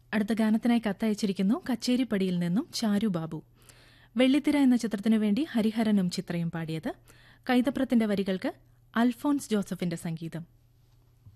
അടുത്ത ഗാനത്തിനായി കത്തയച്ചിരിക്കുന്നു കച്ചേരിപ്പടിയിൽ നിന്നും ചാരുബാബു. വെള്ളിത്തിര എന്ന ചിത്രത്തിനു വേണ്ടി ഹരിഹരനും ചിത്രയും പാടിയത്. കൈതപ്രത്തിന്റെ വരികൾക്ക് അൽഫോൺസ് ജോസഫിന്റെ സംഗീതം.